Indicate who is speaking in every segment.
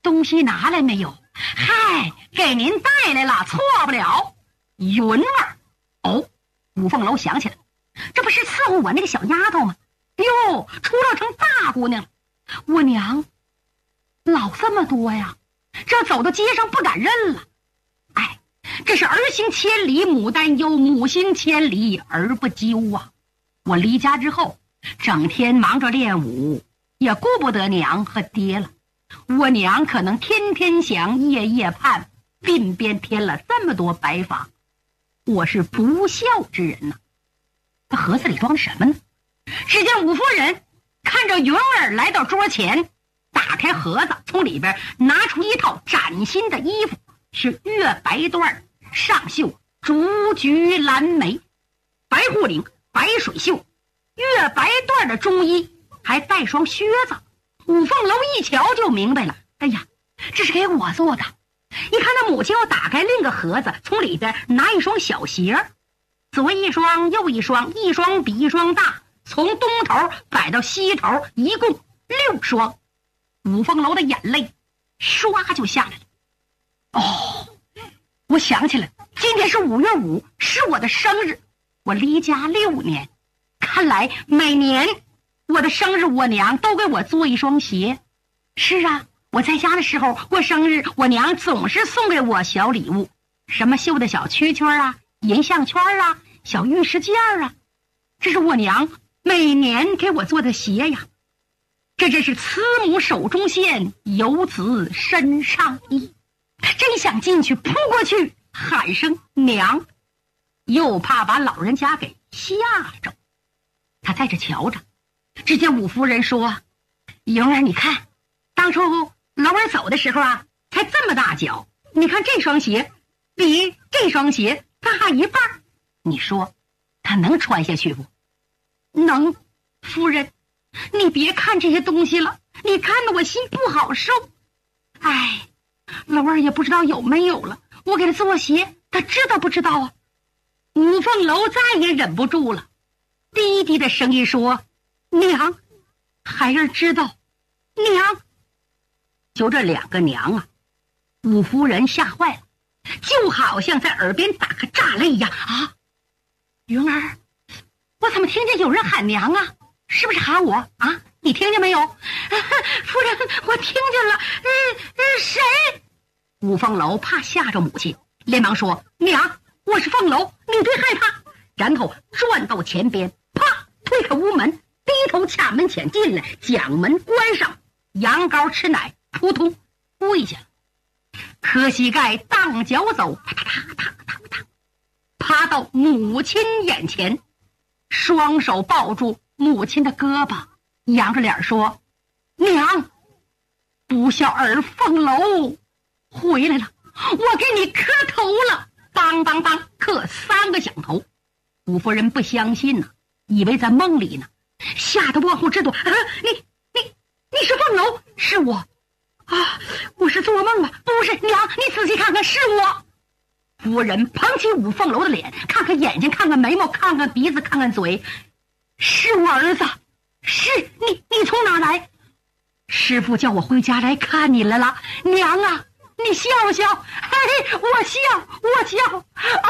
Speaker 1: 东西拿来没有？嗨，给您带来了，错不了。云儿，哦，五凤楼想起来，这不是伺候我那个小丫头吗？哟，出落成大姑娘了。我娘老这么多呀，这走到街上不敢认了。哎，这是儿行千里母担忧，母行千里儿不咎啊。我离家之后，整天忙着练武，也顾不得娘和爹了。我娘可能天天想，夜夜盼，鬓边添了这么多白发，我是不孝之人呐。这盒子里装的什么呢？只见武夫人看着云儿来到桌前，打开盒子，从里边拿出一套崭新的衣服，是月白缎，上绣竹菊蓝莓，白护领，白水袖，月白缎的中衣，还带双靴子。五凤楼一瞧就明白了，哎呀，这是给我做的。一看他母亲又打开另一个盒子，从里边拿一双小鞋，左一双右一双，一双比一双大，从东头摆到西头，一共6双。五凤楼的眼泪唰就下来了。哦，我想起来，今天是5月5，是我的生日。我离家6年，看来每年我的生日，我娘都给我做一双鞋。是啊，我在家的时候过生日，我娘总是送给我小礼物，什么绣的小蛐蛐啊，银项圈啊，小玉石件啊，这是我娘每年给我做的鞋呀。这真是慈母手中线，游子身上衣。他真想进去扑过去喊声娘，又怕把老人家给吓着。他在这瞧着，只见武夫人说：莹儿，你看当初老儿走的时候啊，才这么大脚，你看这双鞋比这双鞋大一半，你说他能穿下去不？能。夫人，你别看这些东西了，你看得我心不好受。哎，老二也不知道有没有了，我给他做鞋，他知道不知道啊？五凤楼再也忍不住了，低低的声音说：娘，孩儿知道。娘。就这2个娘啊，五夫人吓坏了，就好像在耳边打个炸雷一样啊！云儿，我怎么听见有人喊娘啊？是不是喊我啊？你听见没有？夫人，我听见了。谁？五凤楼怕吓着母亲，连忙说：娘，我是凤楼，你别害怕。然后转到前边，啪推开屋门，低头掐门前进来，将门关上，羊羔吃奶，扑通跪下了，磕膝盖荡脚走，啪嗒嗒嗒嗒嗒，爬到母亲眼前，双手抱住母亲的胳膊，扬着脸说：娘，不孝儿凤楼回来了，我给你磕头了。梆梆梆，磕3个响头。五夫人不相信呢，以为在梦里呢，吓得往后直躲。你是凤楼？是我啊，我是做梦吧？不是，娘，你仔细看看，是我。夫人捧起五凤楼的脸，看看眼睛，看看眉毛，看看鼻子，看看嘴，是我儿子。是你从哪来？师父叫我回家来看你来了。娘啊，你笑笑。哎，我笑。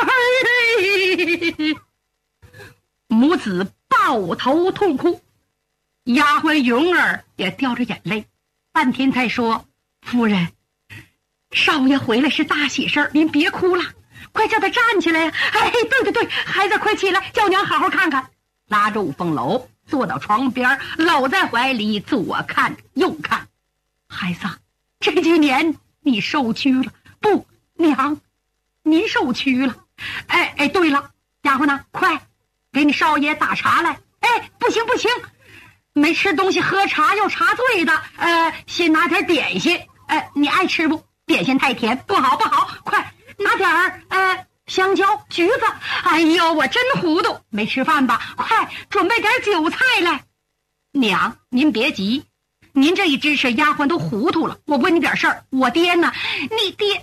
Speaker 1: 哎，母子抱头痛哭，丫鬟云儿也掉着眼泪，半天才说：夫人，少爷回来是大喜事儿，您别哭了，快叫他站起来呀！哎，对，孩子快起来，叫娘好好看看。拉着五凤楼坐到床边，搂在怀里，左看右看。孩子，这几年你受屈了。不，娘，您受屈了。哎，对了，丫鬟呢？快给你少爷打茶来。哎，不行，没吃东西喝茶要茶醉的。先拿点点心。你爱吃不？点心太甜，不好，快拿点香蕉、橘子。哎呦，我真糊涂，没吃饭吧？快准备点酒菜来。娘，您别急，您这一支持，丫鬟都糊涂了。我问你点事儿，我爹呢？你爹，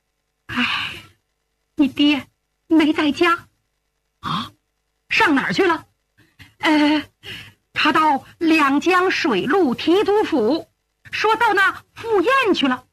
Speaker 1: 你爹没在家啊？上哪儿去了？他到两江水路提督府，说到那赴宴去了。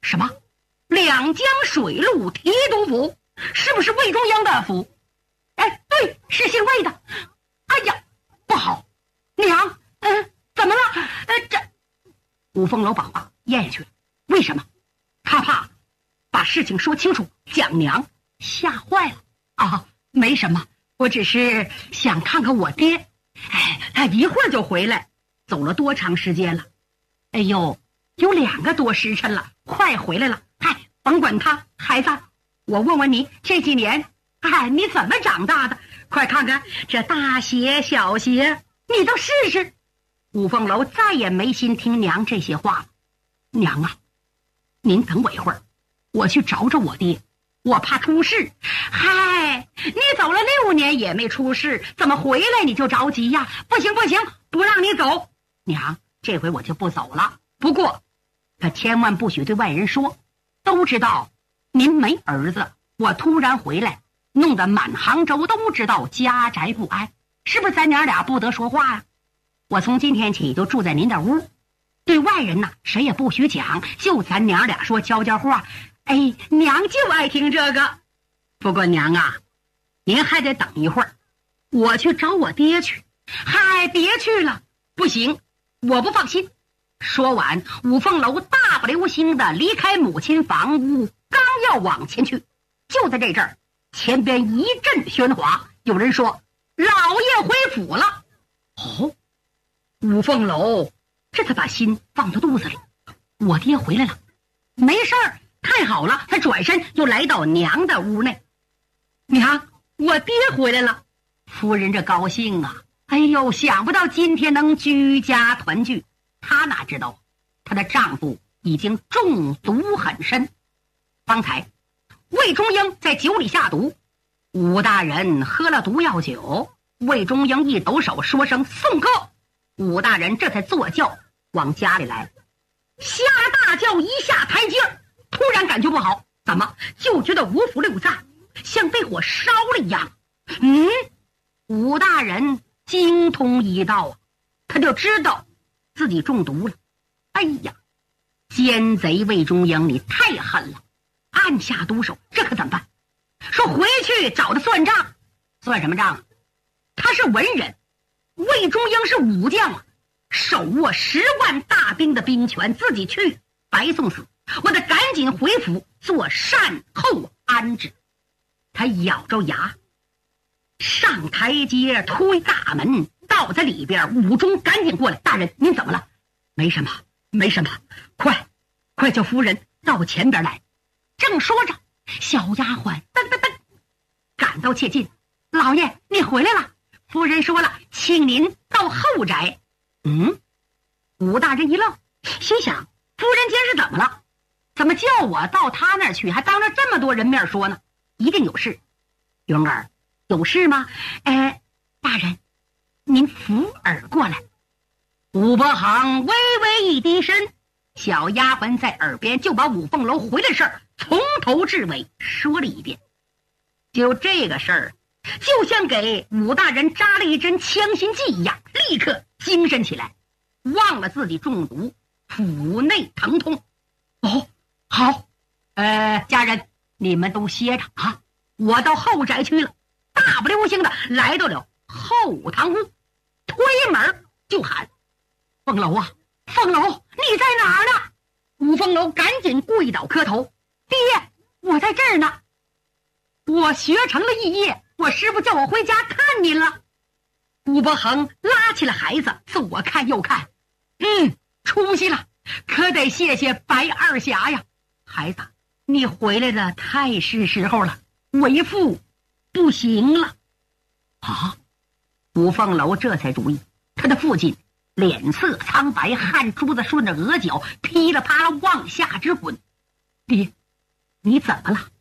Speaker 1: 什么？两江水路提督府？是不是魏忠英的府？哎，对，是姓魏的。哎呀，不好，娘，怎么了？这五凤楼把话咽下去了。为什么？他怕把事情说清楚，将娘吓坏了啊！没什么，我只是想看看我爹。哎，他一会儿就回来，走了多长时间了？哎呦，有2个多时辰了，快回来了。嗨，甭管他，孩子，我问问你，这几年，你怎么长大的？快看看这大鞋小鞋，你都试试。五凤楼再也没心听娘这些话了。娘啊，您等我一会儿，我去找找我爹，我怕出事。嗨，你走了6年也没出事，怎么回来你就着急呀？不行不行，不让你走。娘，这回我就不走了。不过可千万不许对外人说，都知道您没儿子，我突然回来，弄得满杭州都知道家宅不安，是不是咱娘俩不得说话呀？我从今天起就住在您的屋，对外人呢谁也不许讲，就咱娘俩说悄悄话。哎，娘就爱听这个。不过娘啊，您还得等一会儿，我去找我爹去。嗨，别去了，不行，我不放心。说完，五凤楼大步流星的离开母亲房屋，刚要往前去，就在这阵儿，前边一阵喧哗，有人说老爷回府了。哦，五凤楼这才把心放到肚子里，我爹回来了，没事儿，太好了。他转身又来到娘的屋内。娘，我爹回来了。夫人这高兴啊，哎呦，想不到今天能居家团聚。她哪知道她的丈夫已经中毒很深。方才魏忠英在酒里下毒，武大人喝了毒药酒，魏忠英一抖手说声送客，武大人这才坐轿往家里来。下了大轿一下台阶，突然感觉不好，怎么就觉得五腑六脏像被火烧了一样。武大人精通医道啊，他就知道自己中毒了。哎呀，奸贼魏忠英，你太狠了，暗下毒手，这可怎么办？说回去找他算账。算什么账？他是文人，魏忠英是武将啊，手握10万大兵的兵权，自己去白送死。我得赶紧回府做善后安置。他咬着牙上台阶，推大门，到在里边。武忠赶紧过来，大人您怎么了？没什么没什么，快叫夫人到前边来。正说着，小丫鬟噔噔噔赶到切近。老爷你回来了，夫人说了，请您到后宅。武大人一愣，心想夫人今儿是怎么了？怎么叫我到他那儿去，还当着这么多人面说呢？一定有事。云儿，有事吗？大人您扶耳过来。武伯衡微微一低身，小丫鬟在耳边就把五凤楼回来的事儿从头至尾说了一遍。就这个事儿，就像给武大人扎了一针强心剂一样，立刻精神起来，忘了自己中毒，腹内疼痛。哦，好，家人你们都歇着啊，我到后宅去了。大步流星的来到了后堂屋，推门就喊：凤楼啊，凤楼，你在哪儿呢？五凤楼赶紧跪倒磕头：爹，我在这儿呢，我学成了肄业，我师傅叫我回家看您了。武伯衡拉起了孩子，左看右看，出息了，可得谢谢白二侠呀。孩子，你回来的太是时候了，为父不行了啊！五凤楼这才注意，他的父亲脸色苍白，汗珠子顺着额角噼里啪啦往下直滚。爹，你怎么了？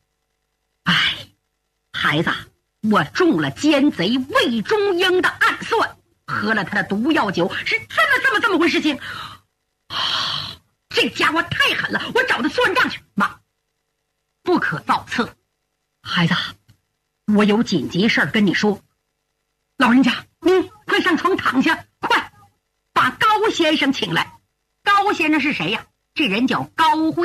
Speaker 1: 孩子，我中了奸贼魏忠英的暗算，喝了他的毒药酒，是这么回事情。这家伙太狠了，我找他算账去。妈，不可造次。孩子，我有紧急事儿跟你说。老人家，您快上床躺下，快把高先生请来。高先生是谁呀？这人叫高辉。